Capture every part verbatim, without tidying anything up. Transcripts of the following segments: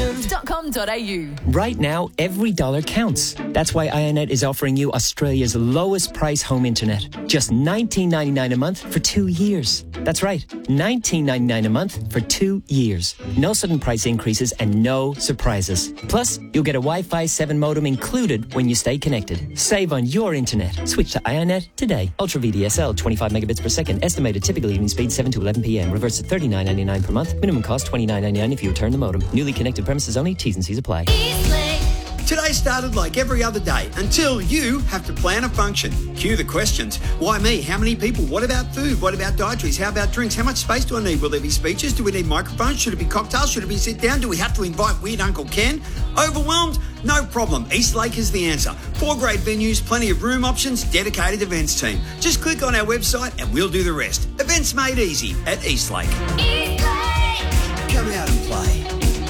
move dot com dot a u. Right now, every dollar counts. That's why Ionet is offering you Australia's lowest price home internet. Just nineteen ninety-nine a month for two years. That's right, nineteen ninety-nine a month for two years. No sudden price increases and no surprises. Plus, you'll get a Wi-Fi seven modem included when you stay connected. Save on your internet. Switch to Ionet today. Ultra V D S L, twenty-five megabits per second. Estimated typical evening speed seven to eleven p m. Reverse to thirty-nine ninety-nine per month. Minimum cost twenty-nine ninety-nine if you return the modem. Newly connected premises only. T's and C's apply. Today started like every other day until you have to plan a function. Cue the questions. Why me? How many people? What about food? What about dietaries? How about drinks? How much space do I need? Will there be speeches? Do we need microphones? Should it be cocktails? Should it be sit down? Do we have to invite weird Uncle Ken? Overwhelmed? No problem. Eastlake is the answer. Four great venues, plenty of room options, dedicated events team. Just click on our website and we'll do the rest. Events made easy at Eastlake. Eastlake! Come out and play.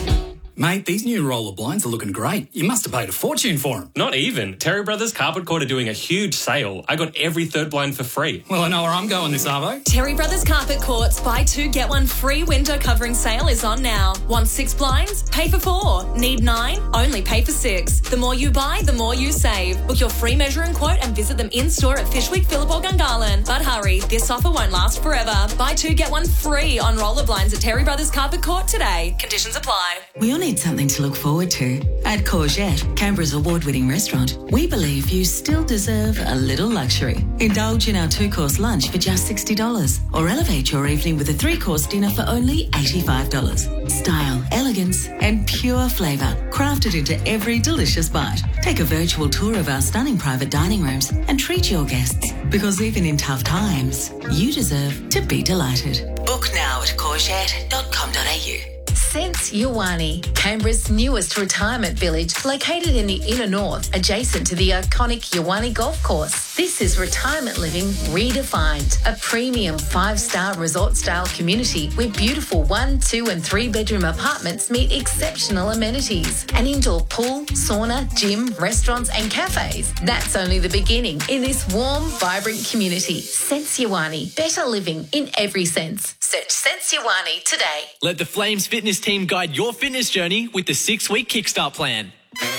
Mate, these new roller blinds are looking great. You must have paid a fortune for them. Not even. Terry Brothers Carpet Court are doing a huge sale. I got every third blind for free. Well, I know where I'm going this arvo. Terry Brothers Carpet Court's buy two, get one free window covering sale is on now. Want six blinds? Pay for four. Need nine? Only pay for six. The more you buy, the more you save. Book your free measure and quote and visit them in-store at Fishwick, Phillip or Gungahlin. But hurry, this offer won't last forever. Buy two, get one free on roller blinds at Terry Brothers Carpet Court today. Conditions apply. We all need something to look forward to. At Courgette, Canberra's award-winning restaurant, we believe you still deserve a little luxury. Indulge in our two-course lunch for just sixty dollars or elevate your evening with a three-course dinner for only eighty-five dollars. Style, elegance and pure flavour crafted into every delicious bite. Take a virtual tour of our stunning private dining rooms and treat your guests, because even in tough times, you deserve to be delighted. Book now at courgette dot com dot a u. Sense Yawani, Canberra's newest retirement village, located in the inner north, adjacent to the iconic Yawani Golf Course. This is retirement living redefined, a premium five-star resort-style community where beautiful one, two and three-bedroom apartments meet exceptional amenities. An indoor pool, sauna, gym, restaurants and cafes. That's only the beginning in this warm, vibrant community. Sense Yawani, better living in every sense. Search Sense Yawani today. Let the Flames Fitness team guide your fitness journey with the six-week Kickstart plan.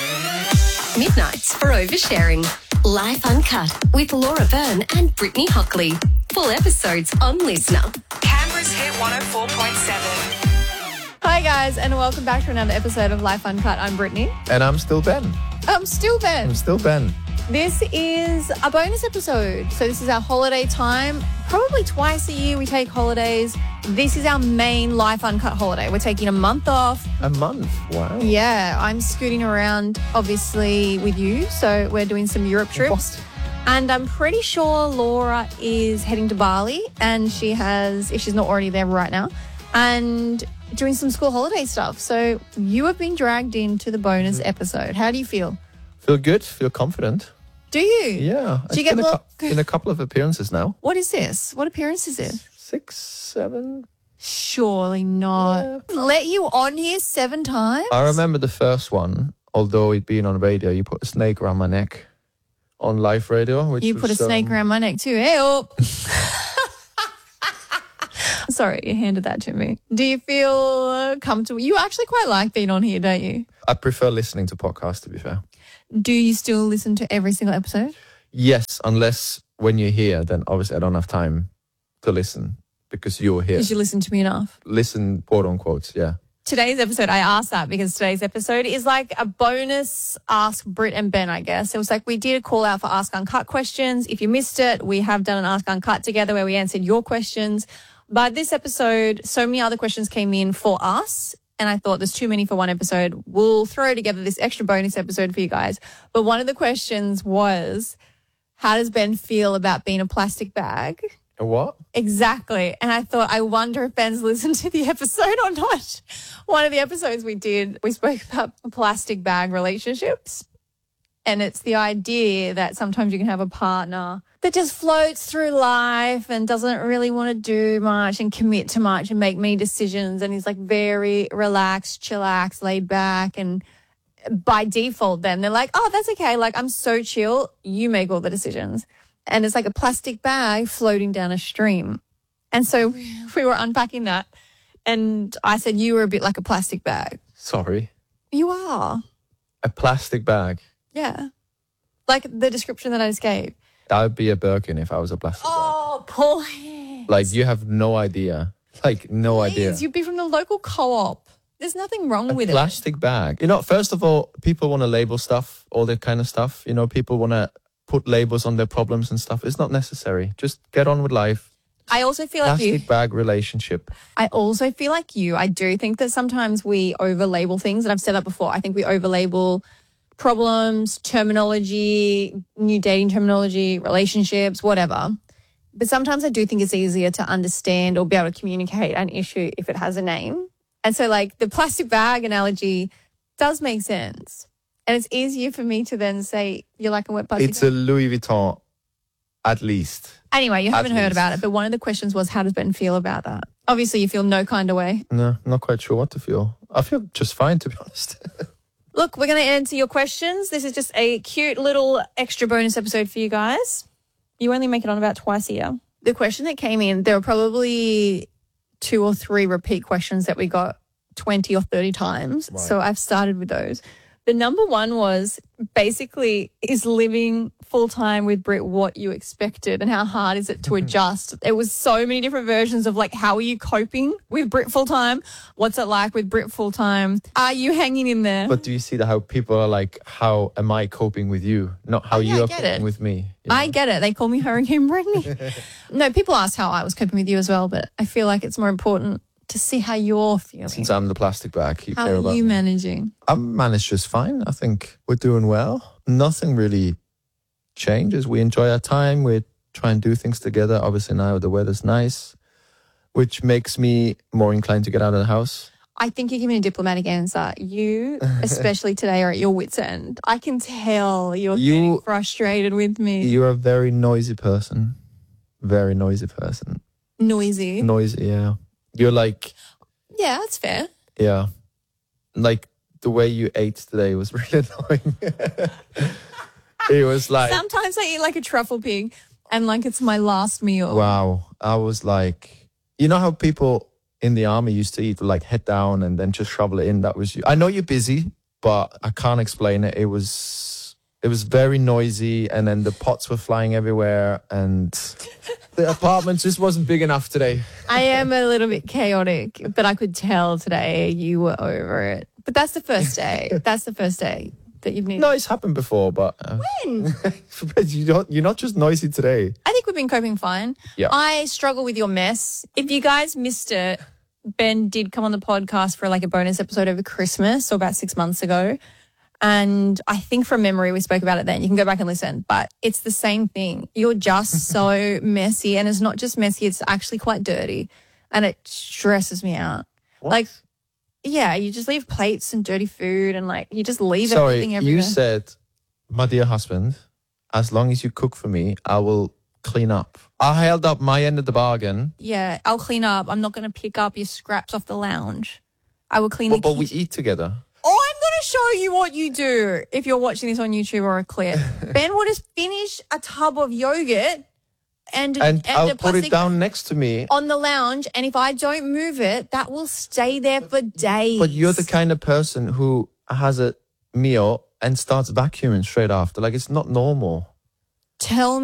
Midnights for oversharing. Life Uncut with Laura Byrne and Brittany Hockley. Full episodes on Listener. Canberra's Hit one oh four point seven. Hi guys, and welcome back to another episode of Life Uncut. I'm Brittany. And I'm still Ben. I'm still Ben. I'm still Ben. This is a bonus episode. So this is our holiday time. Probably twice a year we take holidays. This is our main Life Uncut holiday. We're taking a month off. A month? Wow. Yeah, I'm scooting around, obviously, with you. So we're doing some Europe trips. What? And I'm pretty sure Laura is heading to Bali, and she has, if she's not already there right now, and doing some school holiday stuff. So you have been dragged into the bonus mm-hmm. episode. How do you feel? Feel good. Feel confident. Do you? Yeah. Do you get been, more... a, been a couple of appearances now. What is this? What appearance is it? Six, seven. Surely not. Yeah. Let you on here seven times? I remember the first one, although it being on radio, you put a snake around my neck on live radio. Which you was, put a snake um... around my neck too. Hey, oh. Sorry, you handed that to me. Do you feel comfortable? You actually quite like being on here, don't you? I prefer listening to podcasts, to be fair. Do you still listen to every single episode? Yes, unless when you're here, then obviously I don't have time to listen because you're here. Because you listen to me enough. Listen, quote unquote, yeah. Today's episode, I asked that because today's episode is like a bonus Ask Brit and Ben, I guess. It was like we did a call out for Ask Uncut questions. If you missed it, we have done an Ask Uncut together where we answered your questions. But this episode, so many other questions came in for us. And I thought there's too many for one episode. We'll throw together this extra bonus episode for you guys. But one of the questions was, how does Ben feel about being a plastic bag? A what? Exactly. And I thought, I wonder if Ben's listened to the episode or not. One of the episodes we did, we spoke about plastic bag relationships. And it's the idea that sometimes you can have a partner that just floats through life and doesn't really want to do much and commit to much and make many decisions. And he's like very relaxed, chillax, laid back. And by default, then they're like, oh, that's okay. Like, I'm so chill. You make all the decisions. And it's like a plastic bag floating down a stream. And so we were unpacking that. And I said, you were a bit like a plastic bag. Sorry. You are. A plastic bag. Yeah. Like the description that I just gave. That would be a Birkin if I was a plastic Oh, please. bag. Like, you have no idea. Like, no Please, idea. you'd be from the local co-op. There's nothing wrong A with it. plastic bag. You know, first of all, people want to label stuff, all that kind of stuff. You know, people want to put labels on their problems and stuff. It's not necessary. Just get on with life. I also feel like you. Plastic bag relationship. I also feel like you. I do think that sometimes we over-label things, and I've said that before. I think we over-label problems, terminology, new dating terminology, relationships, whatever. But sometimes I do think it's easier to understand or be able to communicate an issue if it has a name. And so, like, the plastic bag analogy does make sense. And it's easier for me to then say, you're like a wet plastic It's bag. a Louis Vuitton, at least. Anyway, you At haven't heard least. about it, but one of the questions was, how does Ben feel about that? Obviously, you feel no kind of way. No, not quite sure what to feel. I feel just fine, to be honest. Look, we're going to answer your questions. This is just a cute little extra bonus episode for you guys. You only make it on about twice a year. The question that came in, there were probably two or three repeat questions that we got twenty or thirty times. Right. So I've started with those. The number one was basically, is living full-time with Brit what you expected and how hard is it to adjust? It was so many different versions of like, how are you coping with Brit full-time? What's it like with Brit full-time? Are you hanging in there? But do you see that how people are like, how am I coping with you? Not how Oh, yeah, you I are get coping it. with me. I get it. They call me Hurricane Brittany. No, people ask how I was coping with you as well, but I feel like it's more important to see how you're feeling. Since I'm the plastic bag, you How care are about you me. managing? I'm managed just fine. I think we're doing well. Nothing really changes. We enjoy our time. We try and do things together. Obviously now the weather's nice, which makes me more inclined to get out of the house. I think you're giving a diplomatic answer. You, especially today, are at your wit's end. I can tell you're You- getting frustrated with me. You're a very noisy person. Very noisy person. Noisy. Noisy, yeah. You're like, Yeah, that's fair. yeah. Like the way you ate today was really annoying. It was like, Sometimes I eat like a truffle pig and like it's my last meal. wow. I was like, you know how people in the army used to eat like head down and then just shovel it in? That was you. I know you're busy, but I can't explain it. It was, it was very noisy, and then the pots were flying everywhere, and the apartment just wasn't big enough today. I am a little bit chaotic, but I could tell today you were over it. But that's the first day. That's the first day that you've needed. No, it's happened before, but uh, When? you don't, you're not just noisy today. I think we've been coping fine. Yeah. I struggle with your mess. If you guys missed it, Ben did come on the podcast for like a bonus episode over Christmas, so about six months ago. And I think from memory, we spoke about it then. You can go back and listen, but it's the same thing. You're just so messy, and it's not just messy, it's actually quite dirty, and it stresses me out. What? Like, yeah, you just leave plates and dirty food, and like, you just leave Sorry, everything everywhere. you said, my dear husband, as long as you cook for me, I will clean up. I held up my end of the bargain. Yeah, I'll clean up. I'm not going to pick up your scraps off the lounge. I will clean But, the but we kitchen. eat together. Oh, I'm going to show you what you do if you're watching this on YouTube or a clip. Ben will just finish a tub of yogurt and, And, and I'll a put it plastic down next to me. on the lounge, and if I don't move it, that will stay there for days. But you're the kind of person who has a meal and starts vacuuming straight after. Like, it's not normal. Tell me.